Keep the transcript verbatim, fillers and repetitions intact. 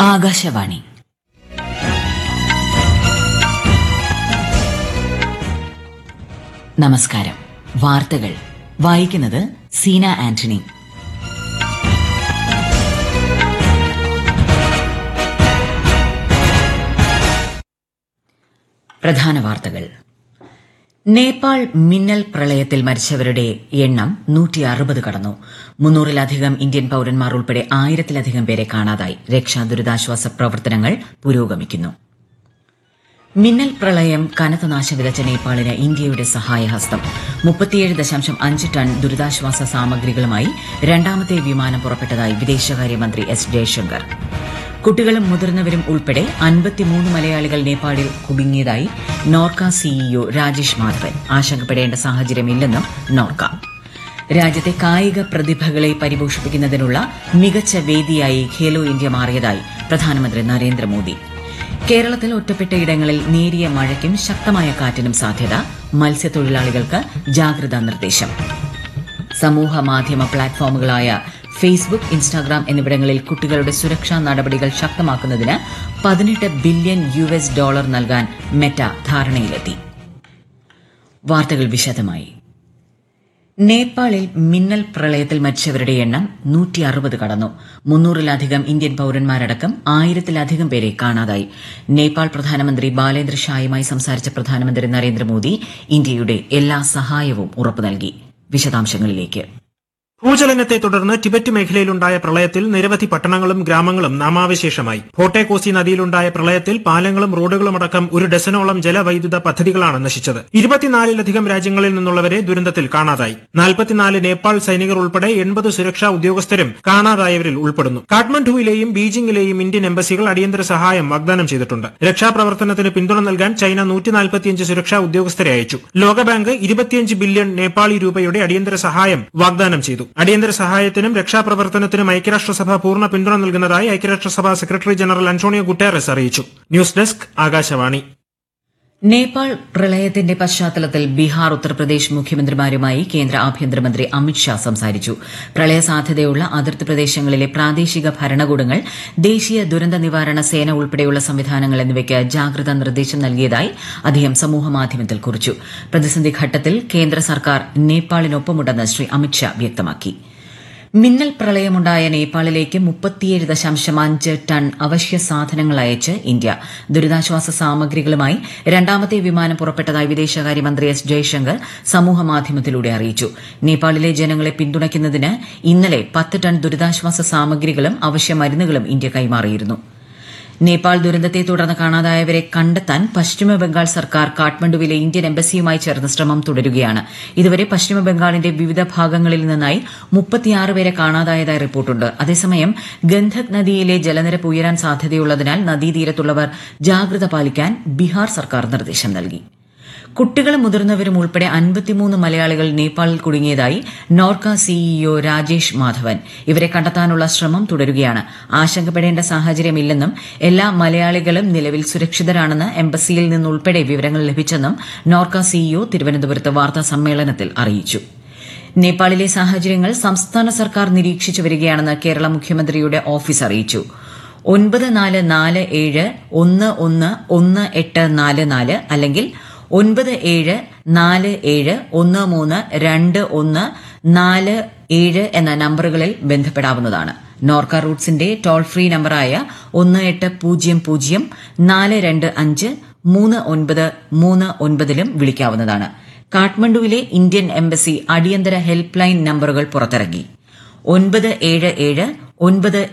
ആകാശവാണി. നമസ്കാരം. വാർത്തകൾ വായിക്കുന്നത് സീന ആന്റണി. പ്രധാന വാർത്തകൾ. നേപ്പാൾ മിന്നൽ പ്രളയത്തിൽ മരിച്ചവരുടെ എണ്ണം നൂറ്റി അറുപത് കടന്നു. മുന്നൂറിലധികം ഇന്ത്യൻ പൌരന്മാർ ഉൾപ്പെടെ ആയിരത്തിലധികം പേരെ കാണാതായി. രക്ഷാ ദുരിതാശ്വാസ പ്രവർത്തനങ്ങൾ പുരോഗമിക്കുന്നു. മിന്നൽ പ്രളയം കനത്ത നാശം വിതച്ച നേപ്പാളിന് ഇന്ത്യയുടെ സഹായഹസ്തം. മുപ്പത്തിയേഴ് ദശാംശം അഞ്ച് ടൺ ദുരിതാശ്വാസ സാമഗ്രികളുമായി രണ്ടാമത്തെ വിമാനം പുറപ്പെട്ടതായി വിദേശകാര്യമന്ത്രി എസ് ജയശങ്കർ. കുട്ടികളും മുതിർന്നവരും ഉൾപ്പെടെ അൻപത്തിമൂന്ന് മലയാളികൾ നേപ്പാളിൽ കുടുങ്ങിയതായി നോർക്ക സിഇഒ രാജേഷ് മാധവൻ. ആശങ്കപ്പെടേണ്ട സാഹചര്യമില്ലെന്നും നോർക്ക. രാജ്യത്തെ കായിക പ്രതിഭകളെ പരിപോഷിപ്പിക്കുന്നതിനുള്ള മികച്ച വേദിയായി ഖേലോ ഇന്ത്യ മാറിയതായി പ്രധാനമന്ത്രി നരേന്ദ്രമോദി. കേരളത്തിൽ ഒറ്റപ്പെട്ട ഇടങ്ങളിൽ നേരിയ മഴയ്ക്കും ശക്തമായ കാറ്റിനും സാധ്യത. മത്സ്യത്തൊഴിലാളികൾക്ക് ജാഗ്രതാ നിർദ്ദേശം. സമൂഹ മാധ്യമ പ്ലാറ്റ്ഫോമുകളായ ഫേസ്ബുക്ക്, ഇൻസ്റ്റാഗ്രാം എന്നിവിടങ്ങളിൽ കുട്ടികളുടെ സുരക്ഷാ നടപടികൾ ശക്തമാക്കുന്നതിന് പതിനെട്ട് ബില്യൺ യു എസ് ഡോളർ നൽകാൻ മെറ്റ ധാരണയിലെത്തി. വാർത്തകൾ വിശദമായി. നേപ്പാളിൽ മിന്നൽ പ്രളയത്തിൽ മരിച്ചവരുടെ എണ്ണം നൂറ്റി അറുപത് കടന്നു. മുന്നൂറിലധികം ഇന്ത്യൻ പൌരന്മാരടക്കം ആയിരത്തിലധികം പേരെ കാണാതായി. നേപ്പാൾ പ്രധാനമന്ത്രി ബാലേന്ദ്ര ഷായുമായി സംസാരിച്ച പ്രധാനമന്ത്രി നരേന്ദ്രമോദി ഇന്ത്യയുടെ എല്ലാ സഹായവും ഉറപ്പു നൽകി. വിശദാംശങ്ങളിലേക്ക്. ഭൂചലനത്തെ തുടർന്ന് ടിബറ്റ് മേഖലയിലുണ്ടായ പ്രളയത്തിൽ നിരവധി പട്ടണങ്ങളും ഗ്രാമങ്ങളും നാമാവശേഷമായി. ഭോട്ടെ കോസി നദിയിലുണ്ടായ പ്രളയത്തിൽ പാലങ്ങളും റോഡുകളുമടക്കം ഒരു ഡസനോളം ജലവൈദ്യുത പദ്ധതികളാണ് നശിച്ചത്. ഇരുപത്തിനാലിലധികം രാജ്യങ്ങളിൽ നിന്നുള്ളവരെ ദുരന്തത്തിൽ കാണാതായി. നാൽപ്പത്തിനാല് നേപ്പാൾ സൈനികർ ഉൾപ്പെടെ എൺപത് സുരക്ഷാ ഉദ്യോഗസ്ഥരും കാണാതായവരിൽ ഉൾപ്പെടുന്നു. കാഠ്മണ്ഡുവിലെയും ബീജിംഗിലെയും ഇന്ത്യൻ എംബസികൾ അടിയന്തര സഹായം വാഗ്ദാനം ചെയ്തിട്ടുണ്ട്. രക്ഷാപ്രവർത്തനത്തിന് പിന്തുണ നൽകാൻ ചൈന നൂറ്റി നാൽപ്പത്തിയഞ്ച് സുരക്ഷാ ഉദ്യോഗസ്ഥരെ അയച്ചു. ലോകബാങ്ക് ഇരുപത്തിയഞ്ച് ബില്യൺ നേപ്പാളി രൂപയുടെ അടിയന്തര സഹായം വാഗ്ദാനം ചെയ്തു. അടിയന്തര സഹായത്തിനും രക്ഷാപ്രവർത്തനത്തിനും ഐക്യരാഷ്ട്രസഭ പൂർണ്ണ പിന്തുണ നൽകുന്നതായി ഐക്യരാഷ്ട്രസഭ സെക്രട്ടറി ജനറൽ അന്റോണിയോ ഗുട്ടേറസ് അറിയിച്ചു. News desk Akashvani. നേപ്പാൾ പ്രളയത്തിന്റെ പശ്ചാത്തലത്തിൽ ബീഹാർ, ഉത്തർപ്രദേശ് മുഖ്യമന്ത്രിമാരുമായി കേന്ദ്ര ആഭ്യന്തരമന്ത്രി അമിത്ഷാ സംസാരിച്ചു. പ്രളയ സാധ്യതയുള്ള അതിർത്തി പ്രദേശങ്ങളിലെ പ്രാദേശിക ഭരണകൂടങ്ങൾ, ദേശീയ ദുരന്ത നിവാരണ സേന ഉൾപ്പെടെയുള്ള സംവിധാനങ്ങൾ എന്നിവയ്ക്ക് ജാഗ്രതാ നിർദ്ദേശം നൽകിയതായി അദ്ദേഹം സമൂഹമാധ്യമത്തിൽ കുറിച്ചു. പ്രതിസന്ധി ഘട്ടത്തിൽ കേന്ദ്ര സർക്കാർ നേപ്പാളിനൊപ്പമുണ്ടെന്ന് ശ്രീ അമിത്ഷാ വ്യക്തമാക്കി. മിന്നൽ പ്രളയമുണ്ടായ നേപ്പാളിലേക്ക് മുപ്പത്തിയേഴ് ദശാംശം അഞ്ച് ടൺ അവശ്യ സാധനങ്ങൾ അയച്ച് ഇന്ത്യ. ദുരിതാശ്വാസ സാമഗ്രികളുമായി രണ്ടാമത്തെ വിമാനം പുറപ്പെട്ടതായി വിദേശകാര്യമന്ത്രി എസ് ജയശങ്കർ സമൂഹമാധ്യമത്തിലൂടെ അറിയിച്ചു. നേപ്പാളിലെ ജനങ്ങളെ പിന്തുണയ്ക്കുന്നതിന് ഇന്നലെ പത്ത് ടൺ ദുരിതാശ്വാസ സാമഗ്രികളും അവശ്യ മരുന്നുകളും ഇന്ത്യ കൈമാറിയിരുന്നു. നേപ്പാൾ ദുരന്തത്തെ തുടർന്ന് കാണാതായവരെ കണ്ടെത്താൻ പശ്ചിമബംഗാൾ സർക്കാർ കാഠ്മണ്ഡുവിലെ ഇന്ത്യൻ എംബസിയുമായി ചേർന്ന് ശ്രമം തുടരുകയാണ്. ഇതുവരെ പശ്ചിമബംഗാളിന്റെ വിവിധ ഭാഗങ്ങളിൽ നിന്നായി മുപ്പത്തിയാറ് പേരെ കാണാതായതായി റിപ്പോർട്ടുണ്ട്. അതേസമയം ഗന്ധക് നദിയിലെ ജലനിരപ്പ് ഉയരാൻ സാധ്യതയുള്ളതിനാൽ നദീതീരത്തുള്ളവർ ജാഗ്രത പാലിക്കാൻ ബീഹാർ സർക്കാർ നിർദ്ദേശം നൽകി. കുട്ടികളും മുതിർന്നവരും ഉൾപ്പെടെ അൻപത്തിമൂന്ന് മലയാളികൾ നേപ്പാളിൽ കുടുങ്ങിയതായി നോർക്ക സിഇഒ രാജേഷ് മാധവൻ. ഇവരെ കണ്ടെത്താനുള്ള ശ്രമം തുടരുകയാണ്. ആശങ്കപ്പെടേണ്ട സാഹചര്യമില്ലെന്നും എല്ലാ മലയാളികളും നിലവിൽ സുരക്ഷിതരാണെന്ന് എംബസിയിൽ നിന്നുൾപ്പെടെ വിവരങ്ങൾ ലഭിച്ചെന്നും നോർക്ക സിഇഒ തിരുവനന്തപുരത്ത് വാർത്താ സമ്മേളനത്തിൽ അറിയിച്ചു. നേപ്പാളിലെ സാഹചര്യങ്ങൾ സംസ്ഥാന സർക്കാർ നിരീക്ഷിച്ചു വരികയാണെന്ന് കേരള മുഖ്യമന്ത്രിയുടെ ഓഫീസ് അറിയിച്ചു. ഒൻപത് നാല് നാല് ഏഴ് ഒന്ന് ഒന്ന് ഒന്ന് എട്ട് നാല് നാല് അല്ലെങ്കിൽ ഒൻപത് ഏഴ് നാല് ഏഴ് ഒന്ന് മൂന്ന് രണ്ട് ഒന്ന് നാല് ഏഴ് എന്ന നമ്പറുകളിൽ ബന്ധപ്പെടാവുന്നതാണ്. നോർക്ക റൂട്ട്സിന്റെ ടോൾ ഫ്രീ നമ്പറായ ഒന്ന് എട്ട് പൂജ്യം പൂജ്യം നാല് രണ്ട് അഞ്ച് മൂന്ന് ഒൻപത് മൂന്ന് ഒൻപതിലും വിളിക്കാവുന്നതാണ്. കാഠ്മണ്ഡുവിലെ ഇന്ത്യൻ എംബസി അടിയന്തര ഹെൽപ്പ് ലൈൻ നമ്പറുകൾ പുറത്തിറക്കി. ഒൻപത് ഏഴ് ഏഴ് ഒൻപത്